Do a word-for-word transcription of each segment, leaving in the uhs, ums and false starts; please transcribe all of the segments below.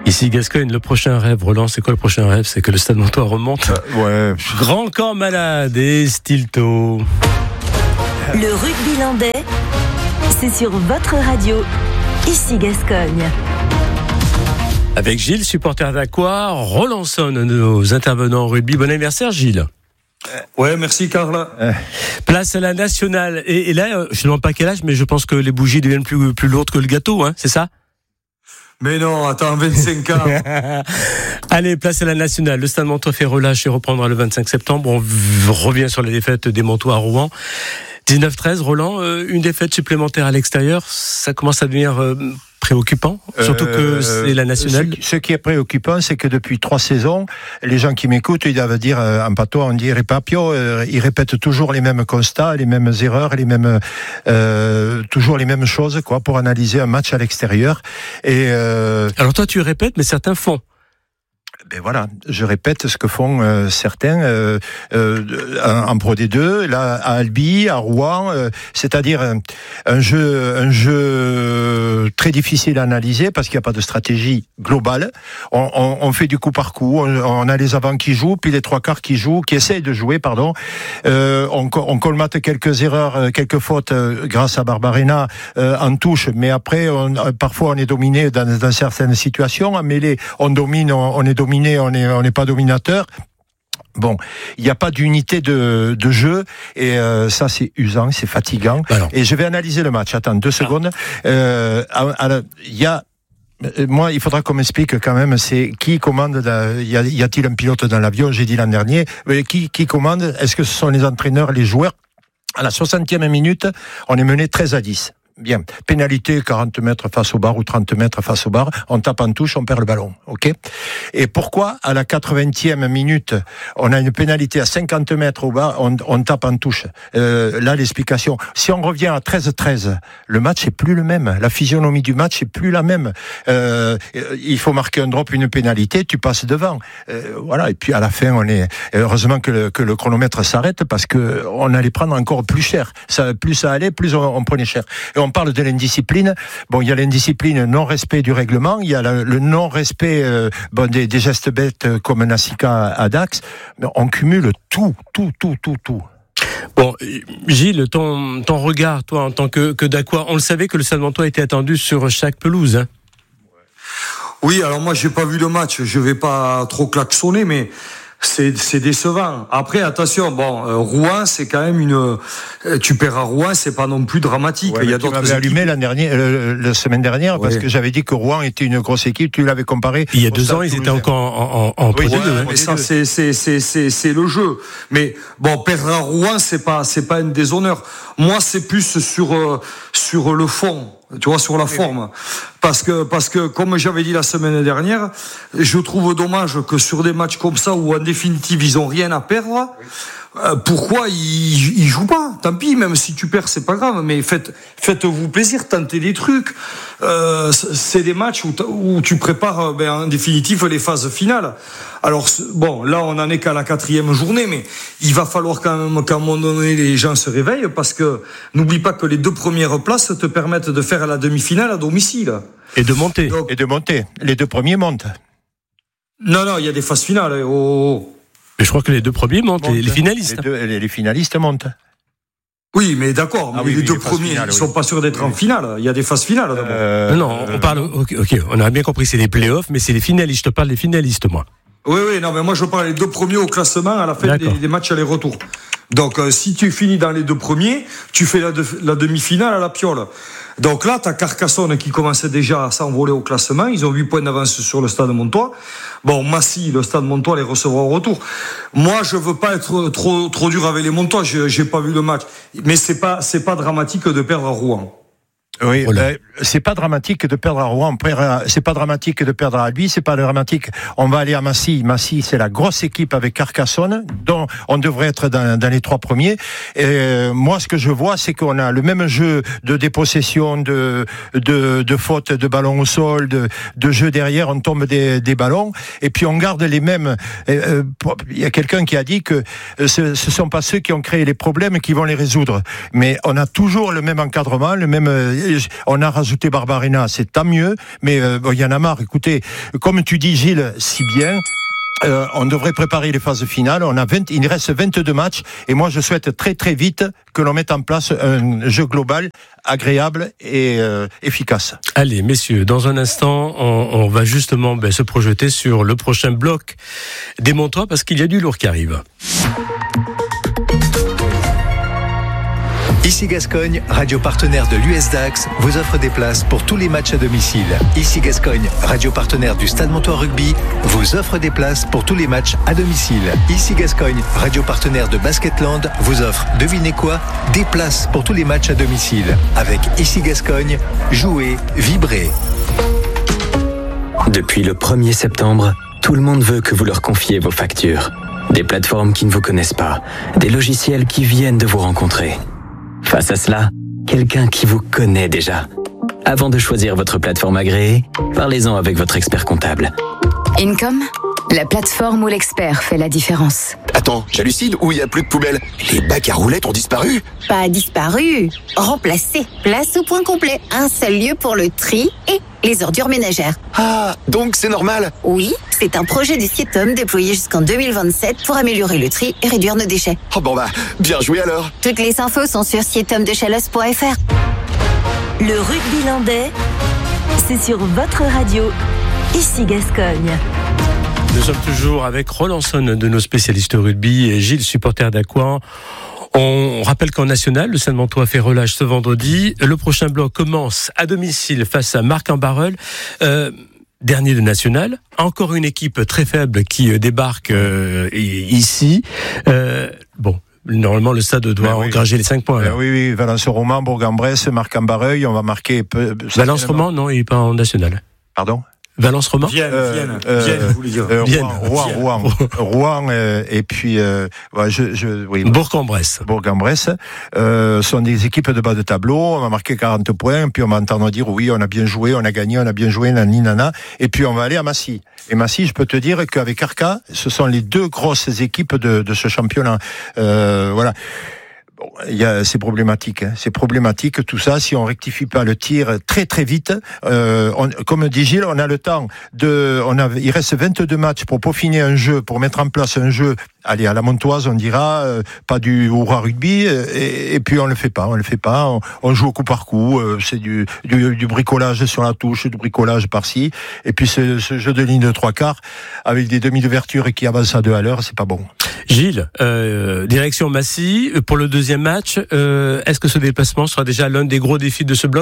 Ici Gascogne, le prochain rêve, Roland, c'est quoi le prochain rêve? C'est que le Stade Montois remonte. Euh, ouais. Grand corps malade et Stilto. Le rugby landais, c'est sur votre radio, ici Gascogne. Avec Gilles, supporter d'Aqua, Roland Son, nos intervenants en rugby. Bon anniversaire Gilles. Ouais, merci Carla. Place à la nationale. Et, et là, je ne demande pas quel âge, mais je pense que les bougies deviennent plus, plus lourdes que le gâteau, hein, c'est ça? Mais non, attends, vingt-cinq ans. Allez, place à la nationale. Le Stade Montois fait relâche et reprendra le vingt-cinq septembre. On v- revient sur les défaites des Montois à Rouen. dix-neuf treize, Roland, euh, une défaite supplémentaire à l'extérieur, ça commence à devenir euh, préoccupant, surtout Euh, que c'est la nationale. Ce, ce qui est préoccupant, c'est que depuis trois saisons, les gens qui m'écoutent, ils doivent dire, euh, en patois, on dit Repapio, euh, ils répètent toujours les mêmes constats, les mêmes erreurs, les mêmes, euh, toujours les mêmes choses, quoi, pour analyser un match à l'extérieur. Et euh, Alors toi, tu répètes, mais certains font. ben voilà, je répète ce que font euh, certains euh, euh, en, en Pro D deux, là à Albi, à Rouen, euh, c'est-à-dire un, un jeu, un jeu très difficile à analyser parce qu'il n'y a pas de stratégie globale. On, on, on fait du coup par coup, on, on a les avants qui jouent, puis les trois quarts qui jouent, qui essayent de jouer, pardon. Euh, on, on colmate quelques erreurs, quelques fautes euh, grâce à Barbarena euh, en touche, mais après, on, parfois on est dominé dans, dans certaines situations. En mêlée, on domine, on, on est dominé. On n'est on n'est pas dominateur. Bon, il n'y a pas d'unité de, de jeu et euh, ça c'est usant, c'est fatigant. Alors. Et je vais analyser le match. Attends deux secondes. Euh, il y a Moi, il faudra qu'on m'explique quand même, c'est qui commande, la, y, a, y a-t-il un pilote dans l'avion? J'ai dit l'an dernier. Mais qui, qui commande? Est-ce que ce sont les entraîneurs, les joueurs? À la soixantième minute, on est mené treize à dix. Bien. Pénalité, quarante mètres face au bar ou trente mètres face au bar. On tape en touche, on perd le ballon. OK? Et pourquoi, à la quatre-vingtième minute, on a une pénalité à cinquante mètres au bar, on, on tape en touche? Euh, là, l'explication. Si on revient à treize treize, le match est plus le même. La physionomie du match est plus la même. Euh, il faut marquer un drop, une pénalité, tu passes devant. Euh, voilà. Et puis, à la fin, on est, heureusement que le, que le chronomètre s'arrête parce que on allait prendre encore plus cher. Ça, plus ça allait, plus on, on prenait cher. Et on parle de l'indiscipline. Bon, il y a l'indiscipline, non-respect du règlement. Il y a le, le non-respect euh, bon, des, des gestes bêtes comme Nassika à Dax. Mais on cumule tout, tout, tout, tout, tout. Bon, Gilles, ton, ton regard, toi, en tant que, que d'Aqua, on le savait que le Stade Montois était attendu sur chaque pelouse, hein. Oui, alors moi j'ai pas vu le match, je vais pas trop klaxonner, mais c'est, c'est décevant. Après, attention, bon, euh, Rouen, c'est quand même une. Euh, tu perds à Rouen, c'est pas non plus dramatique. Ouais, il y a d'autres équipes. Tu m'avais allumé l'année dernière, euh, la semaine dernière, ouais. Parce que j'avais dit que Rouen était une grosse équipe. Tu l'avais comparé. Il y a deux ans, ils étaient encore en, en, en oui, Pro D deux. Ouais, hein. Mais ça, c'est, c'est, c'est, c'est, c'est le jeu. Mais bon, perdre à Rouen, c'est pas, c'est pas un déshonneur. Moi, c'est plus sur, euh, sur le fond. Tu vois, sur la forme. Parce que, parce que, comme j'avais dit la semaine dernière, je trouve dommage que sur des matchs comme ça, où en définitive, ils ont rien à perdre, euh, pourquoi ils, ils jouent pas? Tant pis, même si tu perds, c'est pas grave, mais faites, faites-vous plaisir, tentez des trucs. Euh, c'est des matchs où, où tu prépares, ben, en définitive, les phases finales. Alors, bon, là, on en est qu'à la quatrième journée, mais il va falloir quand même qu'à un moment donné, les gens se réveillent, parce que n'oublie pas que les deux premières places te permettent de faire la demi-finale à domicile. Et de monter. Donc, et de monter. Les deux premiers montent. Non, non, il y a des phases finales. Oh. Mais je crois que les deux premiers montent, les, les finalistes. Les, deux, les, les finalistes montent. Oui, mais d'accord, mais ah oui, les oui, deux les premiers, finales, ils ne oui. sont pas sûrs d'être oui. en finale. Il y a des phases finales d'abord. Euh, non, non, on parle. Ok, okay, on a bien compris, c'est les playoffs, mais c'est les finalistes. Je te parle des finalistes, moi. Oui, oui, non, mais moi je parle des deux premiers au classement à la fin des, des matchs aller-retour. Donc, euh, si tu finis dans les deux premiers, tu fais la, de, la demi-finale à la Piole. Donc là, t'as Carcassonne qui commence déjà à s'envoler au classement. Ils ont huit points d'avance sur le Stade Montois. Bon, Massy, le Stade Montois les recevra au retour. Moi, je veux pas être trop trop dur avec les Montois. J'ai, j'ai pas vu le match, mais c'est pas c'est pas dramatique de perdre à Rouen. Oui, voilà. euh, c'est pas dramatique de perdre à Rouen, c'est pas dramatique de perdre à Albi, c'est pas dramatique. On va aller à Massy. Massy, c'est la grosse équipe avec Carcassonne, dont on devrait être dans, dans les trois premiers. Et euh, moi, ce que je vois, c'est qu'on a le même jeu de dépossession, de de, de fautes, de ballons au sol, de, de jeu derrière, on tombe des, des ballons, et puis on garde les mêmes. Il euh, y a quelqu'un qui a dit que ce, ce sont pas ceux qui ont créé les problèmes qui vont les résoudre, mais on a toujours le même encadrement, le même on a rajouté Barbarena, c'est tant mieux, mais euh, bon, il y en a marre. Écoutez, comme tu dis, Gilles, si bien. Euh, on devrait préparer les phases finales. On a vingt, il reste vingt-deux matchs et moi je souhaite très très vite que l'on mette en place un jeu global, agréable et euh, efficace. Allez, messieurs, dans un instant, on, on va justement ben, se projeter sur le prochain bloc des Montois parce qu'il y a du lourd qui arrive. Ici Gascogne, radio partenaire de l'U S Dax, vous offre des places pour tous les matchs à domicile. Ici Gascogne, radio partenaire du Stade Montois Rugby, vous offre des places pour tous les matchs à domicile. Ici Gascogne, radio partenaire de Basketland, vous offre, devinez quoi, des places pour tous les matchs à domicile. Avec Ici Gascogne, jouez, vibrez. Depuis le premier septembre, tout le monde veut que vous leur confiez vos factures. Des plateformes qui ne vous connaissent pas, des logiciels qui viennent de vous rencontrer. Face à cela, quelqu'un qui vous connaît déjà. Avant de choisir votre plateforme agréée, parlez-en avec votre expert comptable. Income, la plateforme où l'expert fait la différence. Attends, j'hallucine ou il n'y a plus de poubelle? Les bacs à roulettes ont disparu? Pas disparu, remplacé. Place au point complet. Un seul lieu pour le tri et les ordures ménagères. Ah, donc c'est normal? Oui, c'est un projet du Sietom déployé jusqu'en deux mille vingt-sept pour améliorer le tri et réduire nos déchets. Oh bon bah, bien joué alors. Toutes les infos sont sur sietom de chalosse point f r. Le rugby landais, c'est sur votre radio, ici Gascogne. Nous sommes toujours avec Roland Son de nos spécialistes rugby et Gilles, supporter d'Aquan. On rappelle qu'en national, le Stade Montois fait relâche ce vendredi. Le prochain bloc commence à domicile face à Marc-en-Barœul. Euh, dernier de national. Encore une équipe très faible qui débarque euh, ici. Euh, bon. Normalement, le stade doit oui, engager les cinq points. Ben oui, oui, Valence-Roman, Bourg-en-Bresse, Marc-en-Barœul, on va marquer... Peu, Valence-Roman, non, il n'est pas en national. Pardon ? Valence-Roman ? Vienne, euh, Vienne, euh, Vienne, vous voulez dire. Euh, Vienne. Rouen, Rouen, Rouen, Rouen euh, et puis euh, ouais, je, je, oui, Bourg-en-Bresse. Bourg-en-Bresse euh, sont des équipes de bas de tableau. On va marquer quarante points, puis on va entendre dire oui, on a bien joué, on a gagné, on a bien joué, nani nana, et puis on va aller à Massy. Et Massy, je peux te dire qu'avec Arca, ce sont les deux grosses équipes de, de ce championnat. Euh, voilà. Bon, il y a, c'est problématique, hein. C'est problématique tout ça. Si on rectifie pas le tir très très vite, euh, on, comme dit Gilles, on a le temps de, on a, il reste vingt-deux matchs pour peaufiner un jeu, pour mettre en place un jeu. Allez, à la Montoise, on dira euh, pas du hurrah rugby, et, et puis on le fait pas, on le fait pas. On, on joue au coup par coup. Euh, c'est du, du, du bricolage sur la touche, du bricolage par-ci, et puis ce, ce jeu de ligne de trois quarts avec des demi d'ouverture qui avancent à deux à l'heure, c'est pas bon. Gilles, euh, direction Massy pour le deuxième match. Euh, est-ce que ce déplacement sera déjà l'un des gros défis de ce bloc ?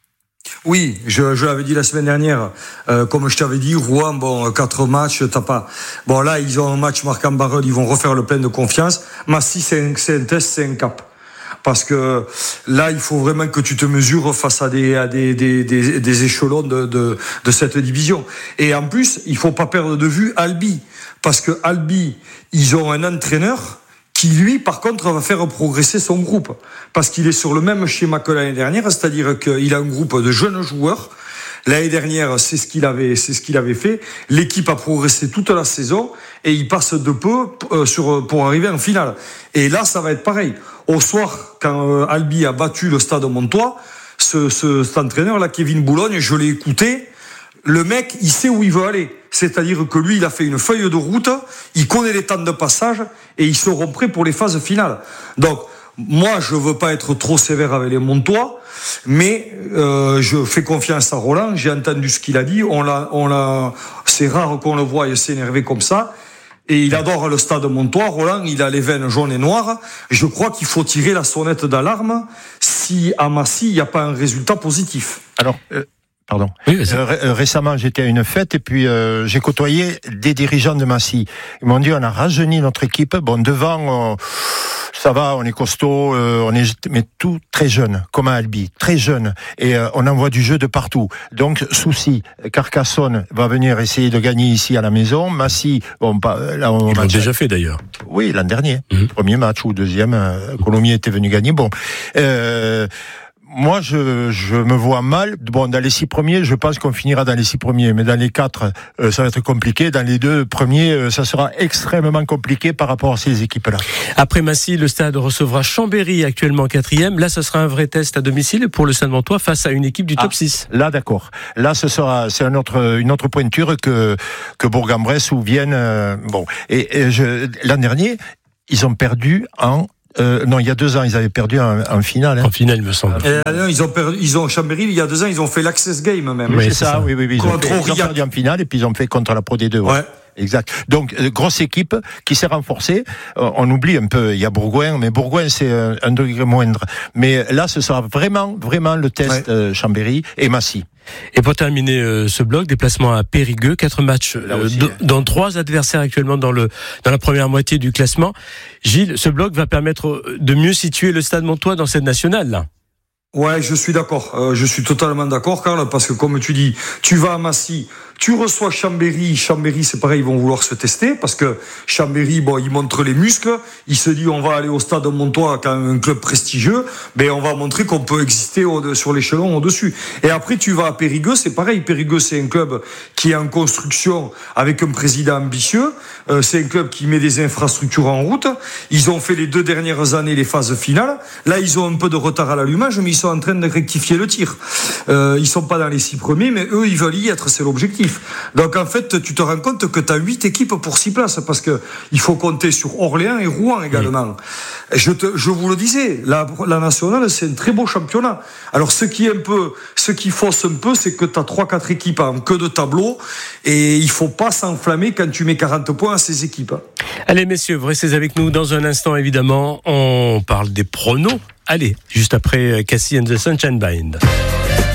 Oui, je, je l'avais dit la semaine dernière. Euh, comme je t'avais dit, Rouen, bon, quatre matchs, t'as pas. Bon, là, ils ont un match Marc-en-Barœul, ils vont refaire le plein de confiance. Massy, c'est un, c'est un test, c'est un cap. Parce que là, il faut vraiment que tu te mesures face à des, à des, des, des, des échelons de, de, de cette division. Et en plus, il faut pas perdre de vue Albi. Parce que Albi, ils ont un entraîneur qui, lui, par contre, va faire progresser son groupe. Parce qu'il est sur le même schéma que l'année dernière, c'est-à-dire qu'il a un groupe de jeunes joueurs. L'année dernière, c'est ce qu'il avait, c'est ce qu'il avait fait. L'équipe a progressé toute la saison et il passe de peu euh, sur, pour arriver en finale. Et là, ça va être pareil. Au soir, quand euh, Albi a battu le Stade Montois, ce, ce, cet entraîneur-là, Kevin Boulogne, je l'ai écouté. Le mec, il sait où il veut aller. C'est-à-dire que lui, il a fait une feuille de route, il connaît les temps de passage et ils seront prêts pour les phases finales. Donc, moi, je veux pas être trop sévère avec les Montois, mais euh, je fais confiance à Roland. J'ai entendu ce qu'il a dit. On l'a, on l'a. C'est rare qu'on le voie s'énerver comme ça. Et il adore le Stade Montois. Roland, il a les veines jaunes et noires. Je crois qu'il faut tirer la sonnette d'alarme si à Massy il n'y a pas un résultat positif. Alors. Euh... Pardon. Oui, euh, ré- récemment, j'étais à une fête et puis euh, j'ai côtoyé des dirigeants de Massy. Ils m'ont dit on a rajeuni notre équipe. Bon, devant, on, ça va, on est costaud, euh, on est mais tout très jeune, comme à Albi, très jeune. Et euh, on envoie du jeu de partout. Donc souci, Carcassonne va venir essayer de gagner ici à la maison. Massy, bon, pas là on. Ils l'ont match... déjà fait d'ailleurs. Oui, l'an dernier, mmh. premier match ou deuxième, euh, Colomiers était venu gagner. Bon. Euh, moi, je, je me vois mal. Bon, dans les six premiers, je pense qu'on finira dans les six premiers, mais dans les quatre, euh, ça va être compliqué. Dans les deux premiers, euh, ça sera extrêmement compliqué par rapport à ces équipes-là. Après Massy, le Stade recevra Chambéry, actuellement quatrième. Là, ce sera un vrai test à domicile pour le Stade Montois face à une équipe du top ah, six. Là, d'accord. Là, ce sera, c'est un autre, une autre pointure que que Bourg-en-Bresse ou Vienne. Euh, bon, et, et je, l'an dernier, ils ont perdu en Euh, non, il y a deux ans, ils avaient perdu en, en finale. Hein. En finale, me semble. Et, euh, ils ont perdu, ils ont Chambéry. Il y a deux ans, ils ont fait l'Access Game même. Oui, c'est, c'est ça. ça. Oui, oui, oui. Ils, ont, fait, ils ont perdu en finale et puis ils ont fait contre la Pro D deux. Ouais. ouais. Exact. Donc euh, grosse équipe qui s'est renforcée. Euh, on oublie un peu. Il y a Bourgoin, mais Bourgoin c'est euh, un degré moindre. Mais là, ce sera vraiment, vraiment le test ouais. euh, Chambéry et Massy. Et pour terminer euh, ce bloc, déplacement à Périgueux, quatre matchs euh, aussi, d- dans trois adversaires actuellement dans le dans la première moitié du classement. Gilles, ce bloc va permettre de mieux situer le Stade Montois dans cette nationale là. Ouais, je suis d'accord. Euh, je suis totalement d'accord, Karl, parce que comme tu dis, tu vas à Massy, tu reçois Chambéry. Chambéry, c'est pareil, ils vont vouloir se tester parce que Chambéry, bon, ils montrent les muscles. Ils se disent, on va aller au Stade Montois, quand même un club prestigieux, mais on va montrer qu'on peut exister au, sur l'échelon au-dessus. Et après, tu vas à Périgueux, c'est pareil. Périgueux, c'est un club qui est en construction avec un président ambitieux. Euh, c'est un club qui met des infrastructures en route. Ils ont fait les deux dernières années les phases finales. Là, ils ont un peu de retard à l'allumage, mais ils sont en train de rectifier le tir. Euh, ils sont pas dans les six premiers, mais eux, ils veulent y être, c'est l'objectif. Donc en fait, tu te rends compte que tu as huit équipes pour six places, parce que il faut compter sur Orléans et Rouen également. Oui. Je, te, je vous le disais, la, la nationale, c'est un très beau championnat. Alors ce qui est un peu, ce qui fausse un peu, c'est que tu as trois quatre équipes en queue de tableau, et il faut pas s'enflammer quand tu mets quarante points à ces équipes. Allez messieurs, vous restez avec nous dans un instant évidemment. On parle des pronos. Allez, juste après Cassie and the Sunshine Band.